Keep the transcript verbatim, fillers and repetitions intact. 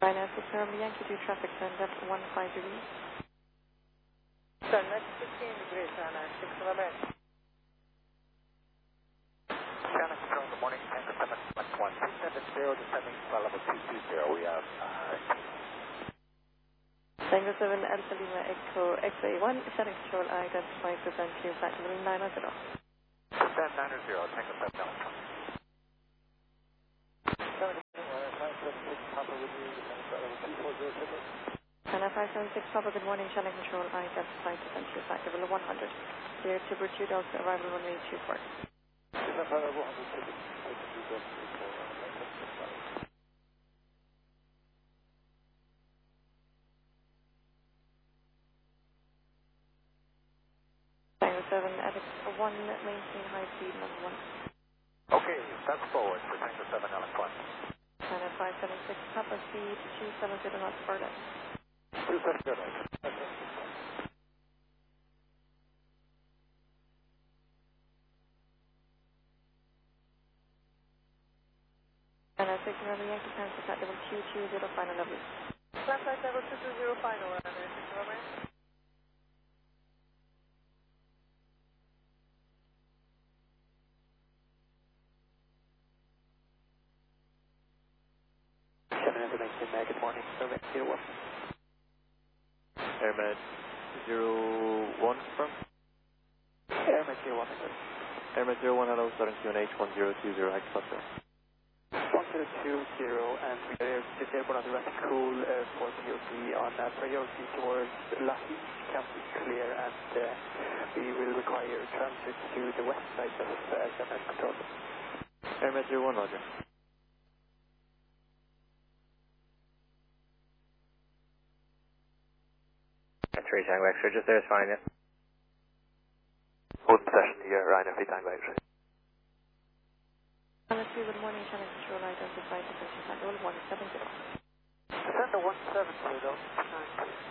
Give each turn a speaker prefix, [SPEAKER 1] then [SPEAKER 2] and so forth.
[SPEAKER 1] Ryanair six November Yankee two traffic turn left one five degrees.
[SPEAKER 2] Turn left fifteen degrees, Ryanair six November.
[SPEAKER 3] Channel control, good morning, Tango seven one two seven zero descending to level two two zero. We have uh,
[SPEAKER 1] Tango seven Alpha Lima Echo X A one, setting control I identified descent to factory nine zero.
[SPEAKER 3] descend nine zero, Tango seven Alpha.
[SPEAKER 1] Channel five seven six Papa, good morning, channel control I identified descent to factory one hundred. Clear to Virtue Delta, arrival runway two four. Tango seven Alex one, maintain high speed number one.
[SPEAKER 3] Okay, that's forward for Tango seven Alex one.
[SPEAKER 1] Channel five seven six Papa, speed two seven zero knots per day.
[SPEAKER 3] two seven zero.
[SPEAKER 1] Channel six November Yankee Tango at level two two zero final level.
[SPEAKER 2] Flight level two two zero final, Ryanair six November.
[SPEAKER 3] Channel information, good morning, November zero one.
[SPEAKER 4] Airmed zero one from?
[SPEAKER 3] Airmed zero one,
[SPEAKER 4] Airmed zero one, hello, Southern Q N H one zero two zero, X Foxtrot.
[SPEAKER 3] one zero two zero, and we are just airborne on the right cool uh, for P O C on uh, priority towards Lucky, camp is clear, and uh, we will require transit to the west side of uh, center control.
[SPEAKER 4] Airmed zero one, roger.
[SPEAKER 5] three Tango X-ray, just there is fine, yeah.
[SPEAKER 3] Hold possession here, Ryanair three Tango X-ray.
[SPEAKER 1] Channel two, good morning, channel control I identified descent to factory one seven zero.
[SPEAKER 3] Descend to one seven zero.